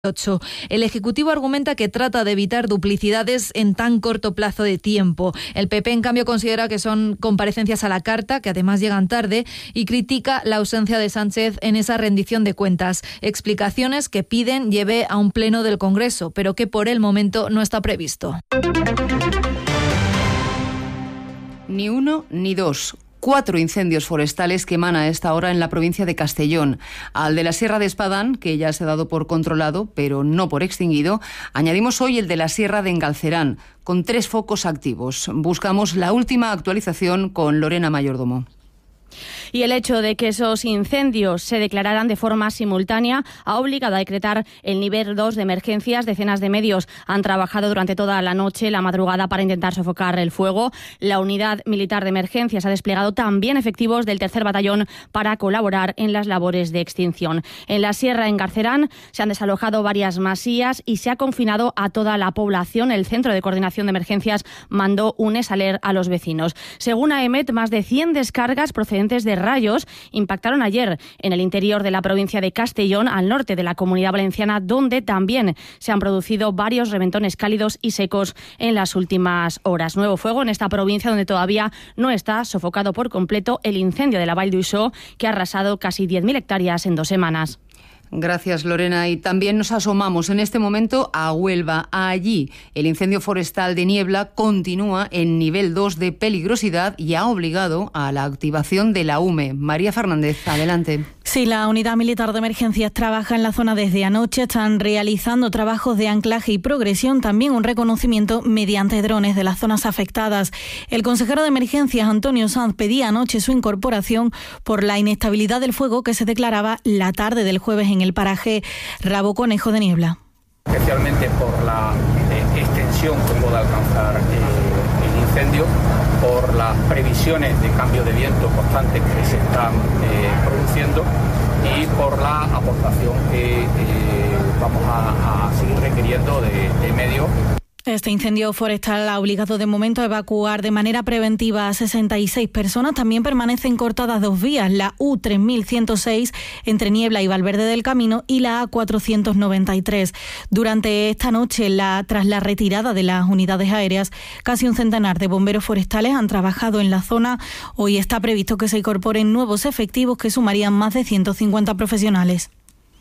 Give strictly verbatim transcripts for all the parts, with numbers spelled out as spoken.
El Ejecutivo argumenta que trata de evitar duplicidades en tan corto plazo de tiempo. El P P, en cambio, considera que son comparecencias a la carta, que además llegan tarde, y critica la ausencia de Sánchez en esa rendición de cuentas. Explicaciones que piden lleve a un pleno del Congreso, pero que por el momento no está previsto. Ni uno ni dos. Cuatro incendios forestales queman a esta hora en la provincia de Castellón. Al de la Sierra de Espadán, que ya se ha dado por controlado, pero no por extinguido, añadimos hoy el de la Sierra de Engalcerán, con tres focos activos. Buscamos la última actualización con Lorena Mayordomo. Y el hecho de que esos incendios se declararan de forma simultánea ha obligado a decretar el nivel dos de emergencias. Decenas de medios han trabajado durante toda la noche, la madrugada, para intentar sofocar el fuego. La unidad militar de emergencias ha desplegado también efectivos del tercer batallón para colaborar en las labores de extinción. En la Sierra de Engalcerán se han desalojado varias masías y se ha confinado a toda la población. El Centro de Coordinación de Emergencias mandó un esaler a los vecinos. Según AEMET, más de cien descargas procedentes de rayos impactaron ayer en el interior de la provincia de Castellón, al norte de la Comunidad Valenciana, donde también se han producido varios reventones cálidos y secos en las últimas horas. Nuevo fuego en esta provincia, donde todavía no está sofocado por completo el incendio de la Vall d'Uixó, que ha arrasado casi diez mil hectáreas en dos semanas. Gracias, Lorena. Y también nos asomamos en este momento a Huelva. Allí el incendio forestal de Niebla continúa en nivel dos de peligrosidad y ha obligado a la activación de la U M E. María Fernández, adelante. Sí, la Unidad Militar de Emergencias trabaja en la zona desde anoche. Están realizando trabajos de anclaje y progresión, también un reconocimiento mediante drones de las zonas afectadas. El consejero de Emergencias, Antonio Sanz, pedía anoche su incorporación por la inestabilidad del fuego que se declaraba la tarde del jueves en el paraje Rabo Conejo de Niebla. Especialmente por la eh, extensión que puede alcanzar eh, el incendio, por las previsiones de cambio de viento constantes que se están eh, produciendo y por la aportación que eh, vamos a, a seguir requiriendo de, de medios. Este incendio forestal ha obligado de momento a evacuar de manera preventiva a sesenta y seis personas. También permanecen cortadas dos vías, la U tres mil ciento seis entre Niebla y Valverde del Camino y la A cuatrocientos noventa y tres. Durante esta noche, la, tras la retirada de las unidades aéreas, casi un centenar de bomberos forestales han trabajado en la zona. Hoy está previsto que se incorporen nuevos efectivos que sumarían más de ciento cincuenta profesionales.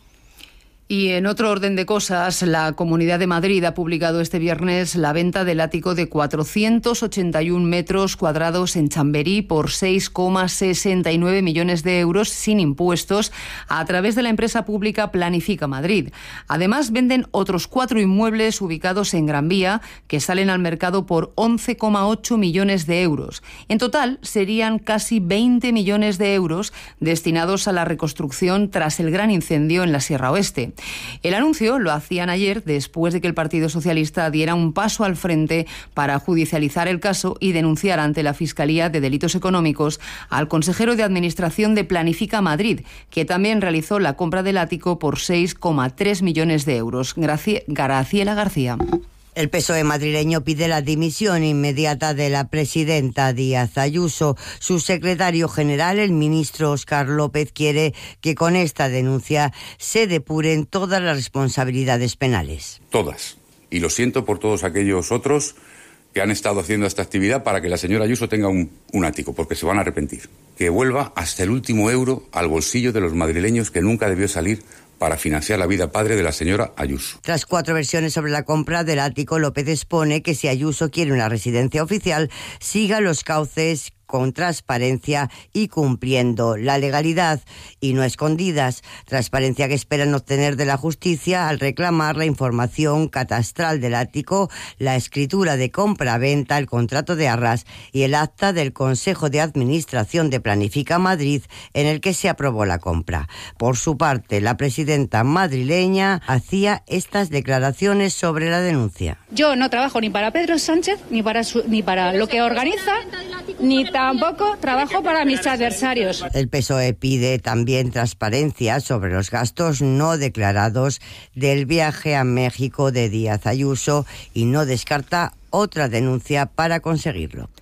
Y en otro orden de cosas, la Comunidad de Madrid ha publicado este viernes la venta del ático de cuatrocientos ochenta y un metros cuadrados en Chamberí por seis coma sesenta y nueve millones de euros sin impuestos a través de la empresa pública Planifica Madrid. Además, venden otros cuatro inmuebles ubicados en Gran Vía que salen al mercado por once coma ocho millones de euros. En total, serían casi veinte millones de euros destinados a la reconstrucción tras el gran incendio en la Sierra Oeste. El anuncio lo hacían ayer después de que el Partido Socialista diera un paso al frente para judicializar el caso y denunciar ante la Fiscalía de Delitos Económicos al consejero de Administración de Planifica Madrid, que también realizó la compra del ático por seis coma tres millones de euros. Graci- Graciela García. El P S O E madrileño pide la dimisión inmediata de la presidenta Díaz Ayuso. Su secretario general, el ministro Óscar López, quiere que con esta denuncia se depuren todas las responsabilidades penales. Todas. Y lo siento por todos aquellos otros que han estado haciendo esta actividad para que la señora Ayuso tenga un, un ático, porque se van a arrepentir. Que vuelva hasta el último euro al bolsillo de los madrileños, que nunca debió salir para financiar la vida padre de la señora Ayuso. Tras cuatro versiones sobre la compra del ático, López expone que si Ayuso quiere una residencia oficial, siga los cauces con transparencia y cumpliendo la legalidad y no escondidas. Transparencia que esperan obtener de la justicia al reclamar la información catastral del ático, la escritura de compra-venta, el contrato de arras y el acta del Consejo de Administración de Planifica Madrid en el que se aprobó la compra. Por su parte, la presidenta madrileña hacía estas declaraciones sobre la denuncia. Yo no trabajo ni para Pedro Sánchez, ni para, su, ni para lo que organiza, ni tampoco trabajo para mis adversarios. El P S O E pide también transparencia sobre los gastos no declarados del viaje a México de Díaz Ayuso y no descarta otra denuncia para conseguirlo.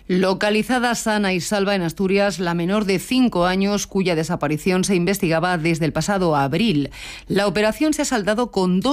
Localizada sana y salva en Asturias, la menor de cinco años cuya desaparición se investigaba desde el pasado abril. La operación se ha saldado con dos